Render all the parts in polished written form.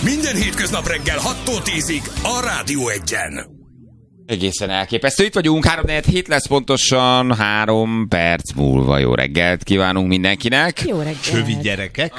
Minden hétköznap reggel 6-tól 10-ig a Rádió Egyen. Egészen elképesztő. Itt vagyunk, 3-4-7 lesz pontosan, 3 perc múlva. Jó reggelt kívánunk mindenkinek. Jó reggelt. Csövi gyerekek.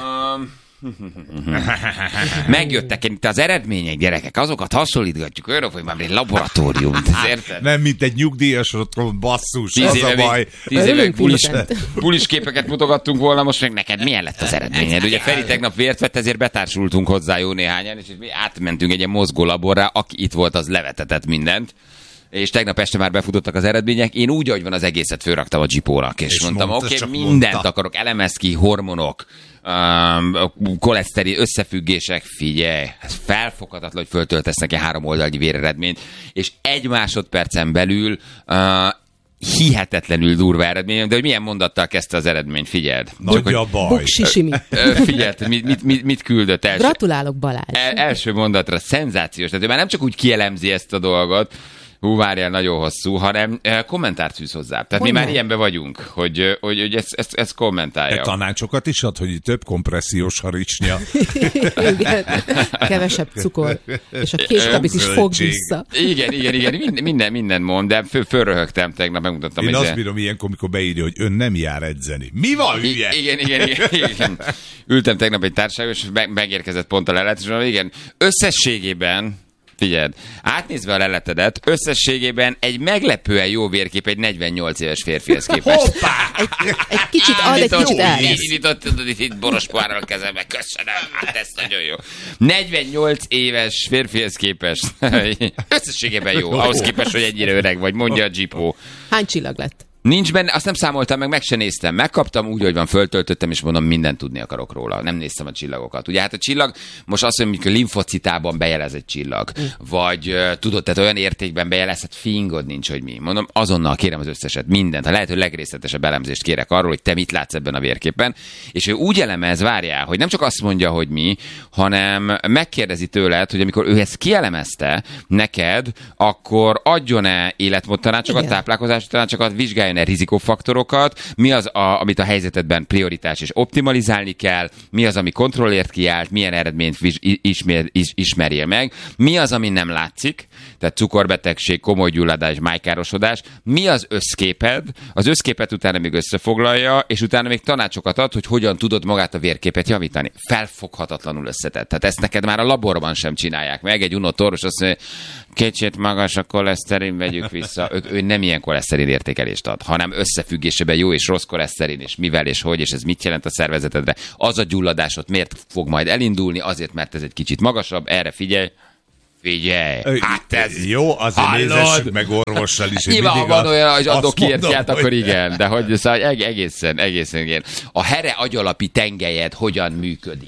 Megjöttek itt az eredmények, gyerekek. Azokat hasonlítgatjuk önök, hogy már egy laboratórium. Érted? Nem, mint egy nyugdíjas otthon, basszus, az a baj. 10 éve pulis képeket mutogattunk volna, most meg neked milyen lett az eredményed? Ugye Feri tegnap vért vett, ezért betársultunk hozzá jó néhányan, és mi átmentünk egy ilyen mozgó laborra, aki itt volt, az levetetett mindent. És tegnap este már befutottak az eredmények. Én úgy, ahogy van, az egészet fölraktam a Gipónak, és mondtam, oké, mindent akarok, elemezki, hormonok, koleszteri összefüggések, figyelj, ez felfoghatatlan, hogy föltöltesz neki 3 oldalnyi véreredményt, és 1 másodpercen belül hihetetlenül durva eredmény, de hogy milyen mondattal kezdte az eredményt, figyeld. Nagy a baj. Figyeld, mit küldött első. Gratulálok, Balázs. Első mondatra szenzációs, tehát ő már nem csak úgy kielemzi ezt a dolgot, várjál, nagyon hosszú, hanem kommentárt fűz hozzá. Tehát mi már ilyenben vagyunk, hogy ezt kommentálja. Tanácsokat is ad, hogy több kompressziós haricsnya. Igen. Kevesebb cukor. És a késkabit is fog vissza. Igen. Minden mond, de fölröhögtem tegnap, megmutattam. Én azt bírom ilyenkor, amikor beírja, hogy ön nem jár edzeni. Mi van, hülye? Igen. Ültem tegnap egy társaságban, és megérkezett pont a lelet, és mondom, igen, összességében figyeld, átnézve a leletedet, összességében egy meglepően jó vérkép egy 48 éves férfihez képest. Hoppá! Egy kicsit ad, egy kicsit elvesz. Itt boros pohárral a kezembe, köszönöm, hát ez nagyon jó. 48 éves férfihez képest. Összességében jó, ahhoz képest, hogy ennyire öreg vagy, mondja a Gipó. Hány csillag lett? Nincs benne, azt nem számoltam meg se néztem. Megkaptam úgy, hogy van, föltöltöttem, és mondom, mindent tudni akarok róla. Nem néztem a csillagokat. Ugye hát a csillag, most azt mondom, hogy limfocitában bejelez egy csillag. Vagy tudod, tehát olyan értékben bejelezhet, fingod nincs, hogy mi. Mondom, azonnal kérem az összeset, mindent. Ha lehet, hogy legrészletesebb elemzést kérek arról, hogy te mit látsz ebben a vérképen. És ő úgy elemez, várjál, hogy nem csak azt mondja, hogy mi, hanem megkérdezi tőled, hogy amikor ő ezt kielemezte neked, akkor adjon-e életmódtanácsokat, táplálkozási tanácsokat, vizsgáljon rizikófaktorokat, mi az, amit a helyzetedben prioritás és optimalizálni kell, mi az, ami kontrollért kiállt, milyen eredményt ismerjél meg, mi az, ami nem látszik, tehát cukorbetegség, komoly gyulladás, májkárosodás, mi az összképed, az összképet utána még összefoglalja, és utána még tanácsokat ad, hogy hogyan tudod magát a vérképet javítani. Felfoghatatlanul összetett. Tehát ezt neked már a laborban sem csinálják meg. Egy unott orvos azt mondja, kicsit magas a koleszterin, vegyük vissza. Ő nem ilyen koleszterin értékelést ad, hanem összefüggésében jó és rossz koleszterin, és mivel és hogy, és ez mit jelent a szervezetedre. Az a gyulladásod miért fog majd elindulni, azért, mert ez egy kicsit magasabb, erre figyelj. Hát ez... Jó, azért nézessük meg orvossal is. Nyilván, ha van olyan, hogy adok kértját, akkor igen, de hogy szóval egészen igen. A here agyalapi tengelyed hogyan működik?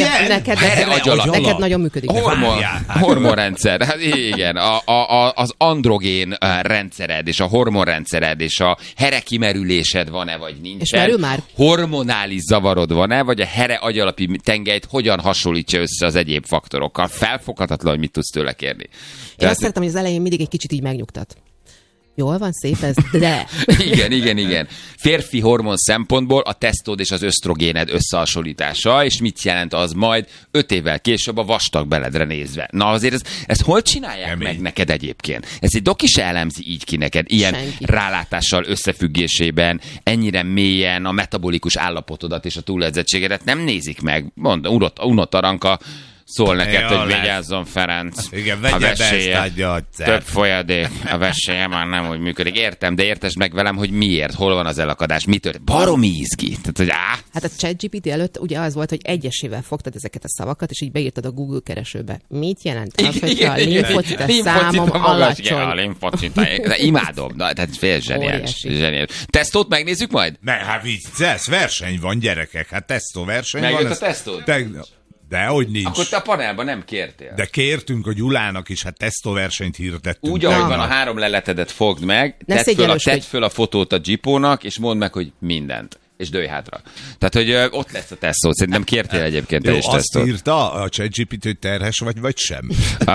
Neked nagyon működik. Hormonrendszer, hát igen, az androgén rendszered, és a hormonrendszered, és a here kimerülésed van-e, vagy nincsen? És merül már? Hormonális zavarod van-e, vagy a here agyalapi tengelyt hogyan hasonlítja össze az egyéb faktorokkal? Felfoghatatlan, hogy mit tudsz tőle kérni. Én azt szeretem, hogy az elején mindig egy kicsit így megnyugtat. Jól van, szép ez, de... Igen. Férfi hormon szempontból a tesztód és az ösztrogéned összehasonlítása, és mit jelent az majd 5 évvel később a vastag beledre nézve. Na azért ezt hol csinálják meg neked egyébként? Ez egy doki se elemzi így ki neked, ilyen rálátással összefüggésében, ennyire mélyen a metabolikus állapotodat és a túledzettségedet nem nézik meg. Mondom, unott Aranka, szól neked, hogy vigyázzon, Ferenc. Igen, vegye be ezt, adja. Több folyadék, a veséje már nem úgy működik. Értem, de értesd meg velem, hogy miért, hol van az elakadás, mi történt. Baromi izgi. Tehát, hogy Hát a ChatGPT előtt ugye az volt, hogy egyesével fogtad ezeket a szavakat, és így beírtad a Google keresőbe. Mit jelent az, hogyha a limfocita számom alacsony? A limfocita. Imádom. Tehát fél zseniális. Tesztót megnézzük majd? Hát vicces, verseny van, gyerekek. Hát tesztó verseny van. Megjött a tesztód? Dehogy nincs. Akkor te a panelban nem kértél. De kértünk a Gyulának is, hát tesztóversenyt hirdettünk. Úgy, ahogy van, a 3 leletedet fogd meg, tedd föl a fotót a Gipónak, és mondd meg, hogy mindent. és dőj hátra. Tehát, hogy ott lesz a tesztó. Szerintem kértél egyébként te is tesztót. Azt írta a ChatGPT, hogy terhes vagy sem?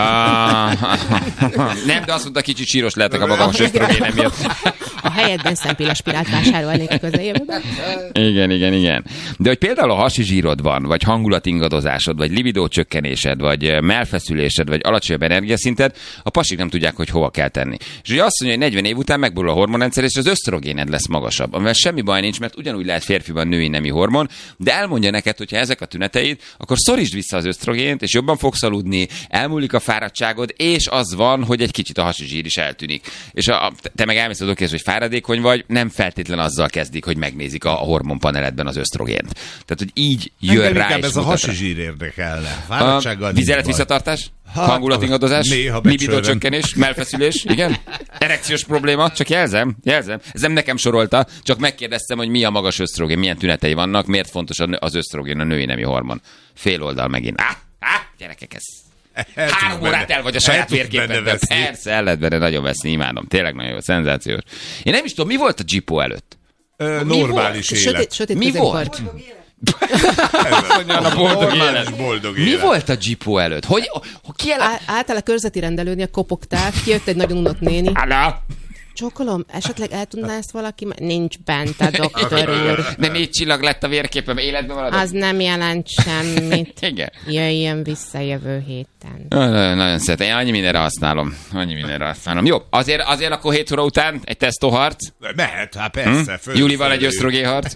Nem, de azt mondta, kicsit síros lehetek a magam ösztrogénem miatt. A helyedben szempélaspirált vásárolnék a közeljövőben. Igen. De hogy például a hasi zsírod van, vagy hangulatingadozásod, vagy libidó csökkenésed, vagy mellfeszülésed, vagy alacsonyabb energiaszinted, a pasik nem tudják, hogy hova kell tenni. És ugye azt mondja, hogy 40 év után megborul a hormonrendszer, és az ösztrogéned lesz magasabb. Amivel semmi baj nincs, mert ugyanúgy lehet férfiban női nemi hormon, de elmondja neked, hogy ha ezek a tüneteid, akkor szorítsd vissza az ösztrogént, és jobban fogsz aludni, elmúlik a fáradtságod, és az van, hogy egy kicsit a hasi zsír is eltűnik. És te meg elmész az hogy fáradékony vagy, nem feltétlen azzal kezdik, hogy megnézik a hormonpaneledben az ösztrogént. Tehát, hogy így jön rá és ez a hasi zsír érdekelne. Vizelet visszatartás? Hangulatingadozás, libidó csökkenés, mellfeszülés, igen? Erekciós probléma, csak jelzem. Ez nem nekem sorolta, csak megkérdeztem, hogy mi a magas ösztrogén, milyen tünetei vannak, miért fontos az ösztrogén, a női nemi hormon. Fél oldal megint. Gyerekek, ez 3 órát el vagy a saját vérképeddel. Persze, el lehet benne nagyon veszni, imádom. Tényleg nagyon jó, szenzációs. Én nem is tudom, mi volt a Gipó előtt? Normális élet. Sötét mi volt? Boldog mi volt a Gipó előtt? Álltál a körzeti rendelőnél, kopogtál, kijött egy nagyon unott néni. Csókolom, esetleg el tudná ezt valaki? Nincs bent a doktor úr. De 4 csillag lett a vérképem, életben maradok? Az nem jelent semmit. Igen. Jöjjön vissza jövő héten. Nagyon szeretem. Én annyi mindenre használom. Jó, azért akkor 7 óra után egy tesztóharc. Mehet, hát persze. Júlival egy ösztrogénharc.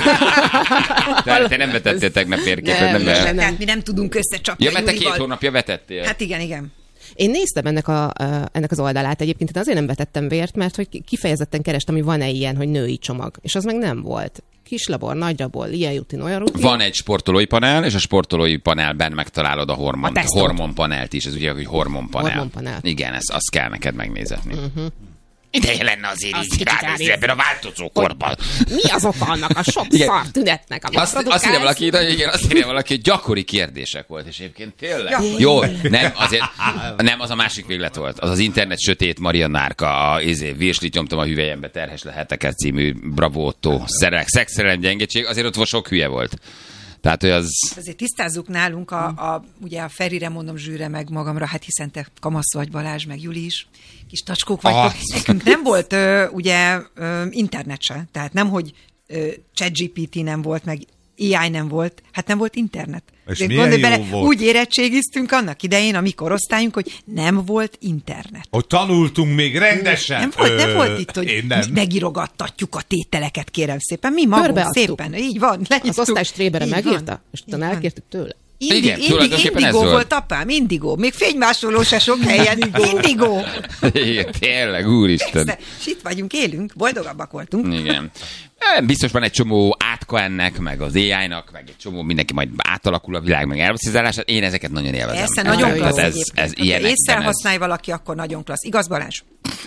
Te nem vetettél tegnap vérképet. Tehát mi nem tudunk összecsapni. Ja, mert te 2 hónapja vetettél. Hát igen. Én néztem ennek az oldalát egyébként, én azért nem vetettem vért, mert hogy kifejezetten kerestem, hogy van-e ilyen, hogy női csomag, és az meg nem volt. Kislabor, nagyrabor, ilyen rutin, olyan rutin. Van egy sportolói panel, és a sportolói panelben megtalálod a hormonpanelt is, ez ugye, hogy hormonpanel. Igen, azt kell neked megnézetni. Ideje lenne azért így ránézni ebben a változókorban. Mi az oka annak a sok szar tünetnek, amit azt írja valaki, hogy gyakori kérdések volt, és egyébként tényleg. Jó, nem, az a másik véglet volt. Az internet sötét Mariannárka, a virslit nyomtam a hüvelyembe, terhes leheteket című Bravo Otto, szexszerelem gyengétség, azért ott sok hülye volt. Tehát, hogy az... Azért tisztázzuk nálunk, ugye a Ferire mondom zsűre meg magamra, hát hiszen te kamasz vagy, Balázs, meg Juli is, kis tacskók vagytok. Nekünk nem volt internet se, tehát nem, hogy ChatGPT nem volt, meg AI nem volt, hát nem volt internet. És milyen jó volt. Úgy érettségiztünk annak idején, a mi korosztályunk, hogy nem volt internet. Hogy tanultunk még rendesen. Nem volt itt, hogy mi megírogattatjuk a tételeket, kérem szépen. Mi magunk szépen, így van. Az osztályos trébere megírta, és utána elkértük tőle. Indigo volt apám, Indigo. Még fénymásoló se sok helyen. Indigo. Igen, tényleg, úristen. És itt vagyunk, élünk, boldogabbak voltunk. Igen. Biztos van egy csomó átka ennek, meg az AI-nak, meg egy csomó mindenki majd átalakul a világ, meg elveszízálását. Én ezeket nagyon élvezem. Persze, nagyon klassz. Ez ilyenek. Észre használj valaki, akkor nagyon klassz. Igaz, Balázs?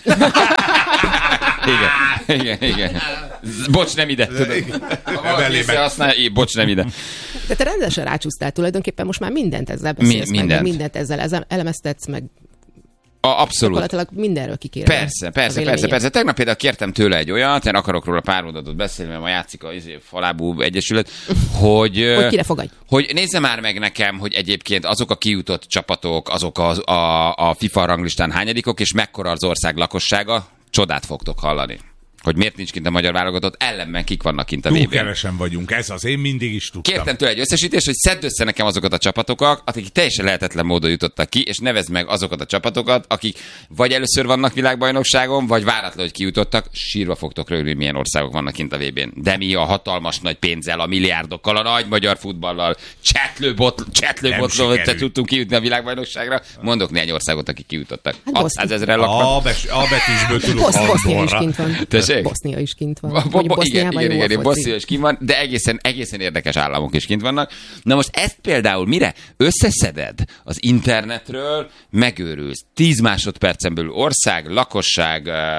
Igen. Bocs, nem ide. Bocs, nem ide. De te rendesen rácsúsztál tulajdonképpen, most már mindent ezzel beszélsz, mindent ezzel elemeztetsz, meg abszolút. Gyakorlatilag mindenről kikérem. Persze. Tegnap például kértem tőle egy olyat, én akarok róla pár mondatot beszélni, mert ma játszik a Falábú Egyesület, hogy kire fogadj? Hogy nézze már meg nekem, hogy egyébként azok a kijutott csapatok, azok a FIFA ranglistán hányadikok, és mekkora az ország lakossága, csodát fogtok hallani. Hogy miért nincs kint a magyar válogatott, ellenben kik vannak kint a VB-n. Túl kevesen vagyunk, ez az, én mindig is tudtam. Kértem tőle egy összesítést, hogy szedd össze nekem azokat a csapatokat, akik teljesen lehetetlen módon jutottak ki, és nevezd meg azokat a csapatokat, akik vagy először vannak világbajnokságon, vagy váratlan, hogy kijutottak, sírva fogtok rögni, milyen országok vannak kint a VB-n. De mi a hatalmas nagy pénzzel, a milliárdokkal, a nagy magyar futballal, csetlőbotlól tudtunk kijutni a világbajnokságra. Mondok néhány országot, akik kijutottak. 600 000 laknak. A betűsből tudok Andorra. Bosznia is kint van. Igen, Bosznia is kint van, de egészen érdekes államok is kint vannak. Na most ezt például mire összeszeded az internetről, megőrülsz. 10 másodpercen belül ország, lakosság,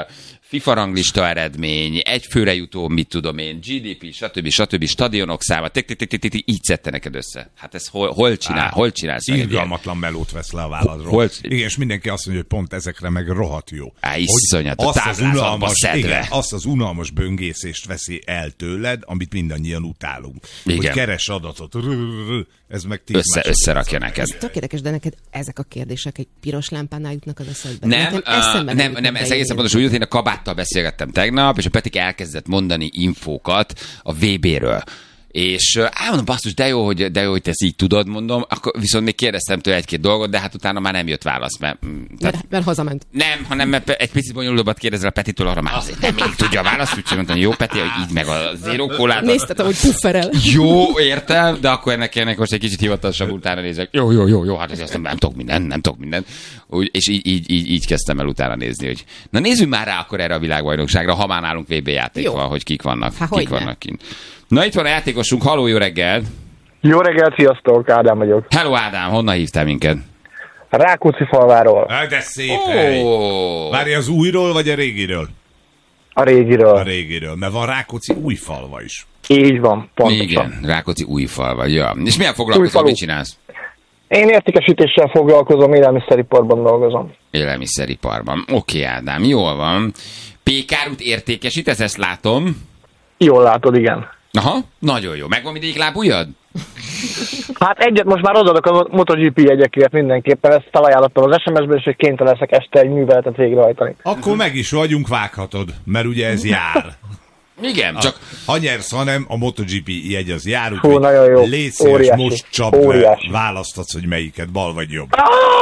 FIFA ranglista eredmény, egy főre jutó, mit tudom én, GDP, stb. Stadionok száma, így szedte neked össze. Hát ez hol csinálsz? Irgalmatlan melót vesz le a válladról. Igen, és mindenki azt mondja, hogy pont ezekre meg rohadt jó. Iszonyat, a táblázatba szedve. Igen, azt az unalmas böngészést veszi el tőled, amit mindannyian utálunk. Igen. Hogy keres adatot, ez meg összerakja neked. Ez tök érdekes, de neked ezek a kérdések egy piros lámpánál jutnak az eszedbe. Nem, ez egészen pontosan úgy jut, én a kabáttal beszélgettem tegnap, és a Petik elkezdett mondani infókat a VB-ről. És mondom, basszus, de jó, hogy te ezt így tudod, mondom, akkor viszont még kérdeztem tőle egy-két dolgot, de hát utána már nem jött válasz, mert hazament. Nem, hanem egy picit bonyolultabbat kérdezel a Petitől, arra már azért nem még tudja a választ, úgyhogy mondtam, jó Peti, hogy így meg a zero kólát. Néztetem, hogy pufferel. Jó, értem, de akkor ennek most egy kicsit hivatalosabb utána nézek. Jó, hát ez nem tudok mindent. És így kezdtem el utána nézni, hogy na nézzünk már rá akkor erre a világbajnokságra, ha már nálunk VB játék van, hogy kik vannak kint. Na itt van a játékosunk, halló, jó reggel! Jó reggelt, sziasztok, Ádám vagyok. Hello Ádám, honnan hívtál minket? Rákóczifalváról. De szép hely. Várj, az újról vagy a régiről? A régiről. A régiről, mert van Rákóczi új falva is. Így van, pontosan. Igen, Rákóczi új falva, ja. És milyen foglalkozol, mit csinálsz? Én értékesítéssel foglalkozom, élelmiszeriparban dolgozom. Élelmiszeriparban. Oké, Ádám, jól van. Pékárút értékesítesz, ezt látom. Jól látod, igen. Aha, nagyon jó. Megvan mindegyik lábujjad? Hát egyet most már odaadok a MotoGP jegyekért mindenképpen, ezt felajánlottam az SMS-ben, és hogy kénytelen leszek este egy műveletet végrehajtani. Akkor meg is vagyunk, vághatod, mert ugye ez jár. Igen, csak... Ha nyersz, hanem a MotoGP jegy az jár, úgyhogy légy szíves, most csapd, választatsz, hogy melyiket, bal vagy jobb.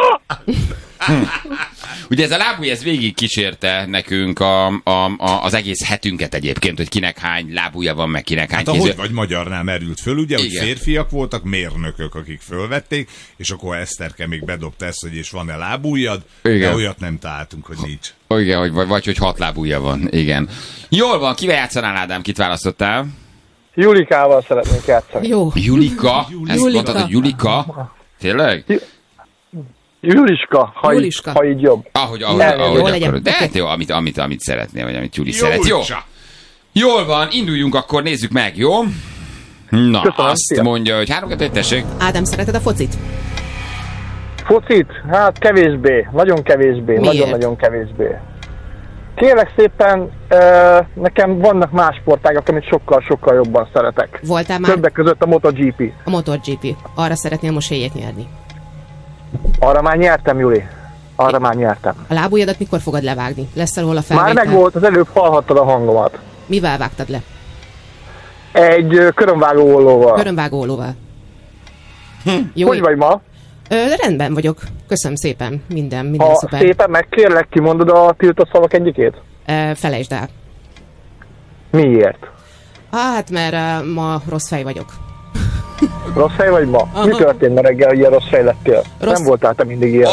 Ugye ez a lábúj, ez végig kísérte nekünk az egész hetünket egyébként, hogy kinek hány lábúja van, meg kinek hány ahogy vagy magyarnál merült föl, ugye, igen, hogy férfiak voltak, mérnökök, akik fölvették, és akkor Eszterke még bedobta ezt, hogy és van-e lábújad, de olyat nem találtunk, hogy nincs. Igen, vagy hogy 6 lábúja van, igen. Jól van, kivel játszanál, Ádám, kit választottál? Julikával szeretnék játszani. Jó. Julika? Ezt mondtad, hogy Julika? Tényleg? Juliska, ha így jobb. Ahogy akarod. De hát jó, amit szeretnél, vagy amit Juli szeret. Jó. Jól van, induljunk akkor, nézzük meg, jó? Na, köszönöm, azt mondja, hogy 3-2-1, tessék. Ádám, szereted a focit? Focit? Hát kevésbé. Nagyon kevésbé. Nagyon-nagyon kevésbé. Kérlek szépen, nekem vannak más sportágak, amit sokkal-sokkal jobban szeretek. Voltál már? Többek között a MotoGP. A MotoGP. Arra szeretnél most héjét nyerni. Arra már nyertem, Juli. Arra már nyertem. A lábujjadat mikor fogod levágni? Lesz ahol a felvétel? Már megvolt, az előbb hallhattad a hangomat. Mivel vágtad le? Egy körömvágó ollóval. Körömvágó ollóval. Jó, hogy vagy ma? Rendben vagyok. Köszönöm szépen. Minden szuper. Szépen megkérlek, kimondod a tiltott szavak egyikét? Felejtsd el. Miért? Hát, mert ma rossz fej vagyok. Rossz fej vagy ma? Aha. Mi történt ma reggel, hogy ilyen rossz fej lettél? Nem voltál te mindig ilyen.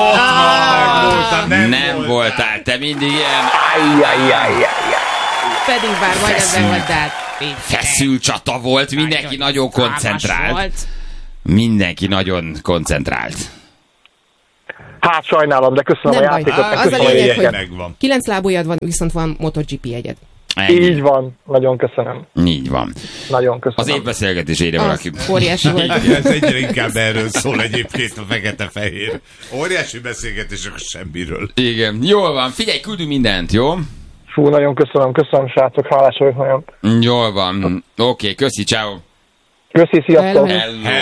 Nem voltál te mindig ilyen. Pedig bár majdnem voltál. Feszült csata volt, mindenki nagyon koncentrált. Mindenki nagyon koncentrált. Hát sajnálom, de köszönöm a játékot. Az a lényeg, hogy 9 lábujjad van, viszont van MotoGP jegyed. Így van, nagyon köszönöm. Így van. Nagyon köszönöm. Az évbeszélgetés írja valaki. Óriási volt. Ez egyre inkább erről szól egyébként a fekete-fehér. Óriási beszélgetések semmiről. Igen, jól van. Figyelj, küldünk mindent, jó? Fú, nagyon köszönöm, srácok, hálás vagyok nagyon. Jól van. Oké, köszi, ciao. Köszi, sziasztok.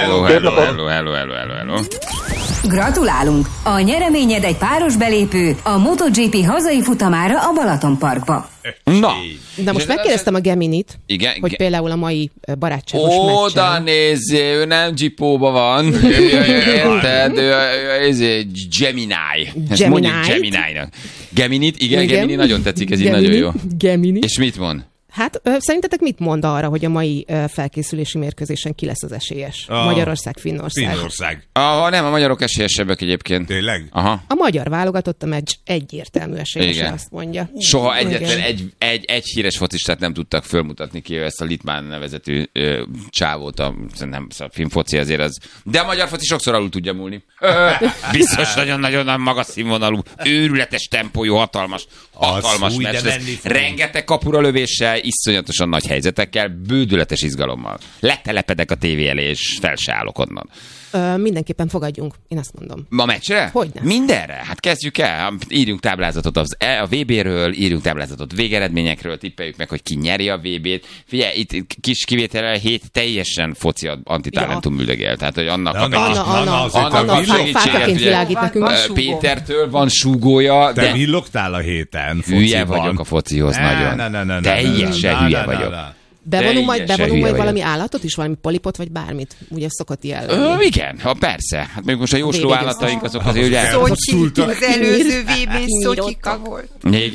Hello. Gratulálunk! A nyereményed egy páros belépő a MotoGP hazai futamára a Balatonparkba. Na. De most megkérdeztem a Geminit, igen, hogy például a mai barátságos meccsen. Oda nézzé, ő nem Gipóba van. Érted? Ő Gemini. Ezt mondjuk Gemini-nak. Geminit? Igen, Gemini nagyon tetszik, ez így nagyon jó. Gemini. És mit mond? Hát szerintetek mit mond arra, hogy a mai felkészülési mérkőzésen ki lesz az esélyes? Magyarország, Finnország. Finnország. Nem, a magyarok esélyesebbek egyébként. Tényleg? Aha. A magyar válogatott a meccs egyértelmű esélyes, azt mondja. Soha egyetlen egy híres focistát nem tudtak fölmutatni ki, ezt a Litmán nevezetű csávót, nem a finn foci azért az. De a magyar foci sokszor alul tudja múlni. Biztos nagyon-nagyon magas színvonalú, őrületes tempójú, hatalmas meccs lesz. Rengeteg kapura lövéssel, iszonyatosan nagy helyzetekkel, bődületes izgalommal. Letelepedek a tévé elé, és fel se állok onnan. Mindenképpen fogadjunk, én azt mondom. Ma meccsre? Hogyne. Mindenre? Hát kezdjük el. Írjunk táblázatot a VB-ről, írjunk táblázatot végeredményekről, tippeljük meg, hogy ki nyeri a VB-t. Figyelj, itt kis kivételre 7 teljesen foci antitalentum üldögél. Tehát, hogy annak Anna fákaként világít nekünk. Pétertől van súgója. Te villogtál a héten fociban. Hülye vagyok a focihoz nagyon. Teljesen hülye vagyok. Bevonunk majd valami állatot is, valami polipot, vagy bármit? Ugye szokott ilyen. Igen, persze. Hát még most a jósló állataink azok azért ugye... Szotyi, az előző VB-n Szotyika volt.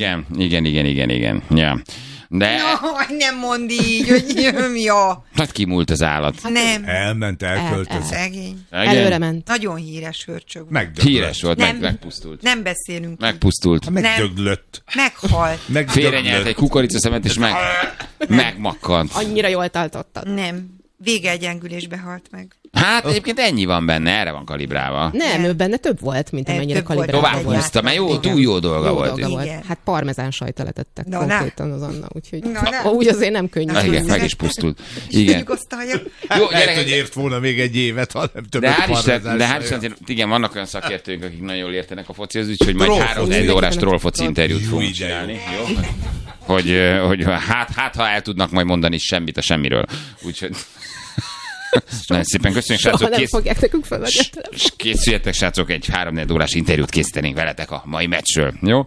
Igen. Ja. De... nem mondd így, hogy ja. Hát kimúlt az állat. Nem. Elment, elköltözött. Szegény. Előre ment. Nagyon híres hörcsög. Híres volt, megpusztult. Nem beszélünk. Megpusztult. Megdöglött. Meghalt. Félrenyelt egy kukoricaszemet, és megmakkant. Annyira jól tartottad. Nem. Végegyengülésbe halt meg. Hát egyébként ennyi van benne, erre van kalibrálva. Nem, ő benne több volt, mint amennyire kalibrálva. Tovább húzta, mert túl jó dolga volt. Hát parmezán sajta letettek konkrétan az Anna, úgyhogy úgy azért nem könnyű. Igen, meg is pusztult. Igen. Jó, lehet, hogy ért volna még egy évet, hanem többet parmezán. De hál' Istennek, igen, vannak olyan szakértőink, akik nagyon jól értenek a focihoz, úgyhogy majd 3-4 órás trollfoci interjút fogunk csinálni. Jó? Hogy ha el tudnak majd mondani semmit a semmiről. Úgyhogy... Nagyon szépen köszönjük, srácok. Nem fogják nekünk felvenni. Készüljetek, srácok, egy 3-4 órás interjút készítenénk veletek a mai meccsről. Jó?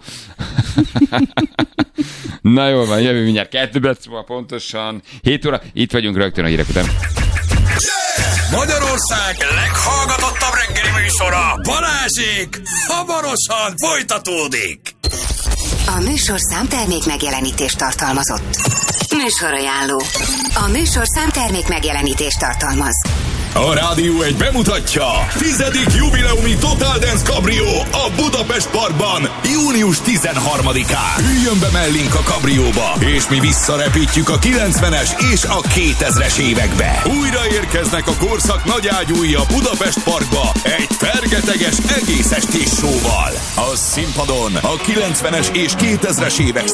Na jól van, jövő mindjárt 2 perc, pontosan 7 óra. Itt vagyunk rögtön a hírek után. Magyarország leghallgatottabb reggeli műsora, Balázsék hamarosan folytatódik. A műsorszám termék megjelenítést tartalmazott. Műsorajánló. A műsorszám termék megjelenítést tartalmaz. A Rádió 1 bemutatja 10. jubileumi Total Dance Cabrio a Budapest Parkban június 13-án. Üljön be mellénk a kabrióba, és mi visszarepítjük a 90-es és a 2000-es évekbe. Újra érkeznek a korszak nagyágyúi a Budapest Parkba egy fergeteges egész estés showval. A színpadon a 90-es és 2000-es évek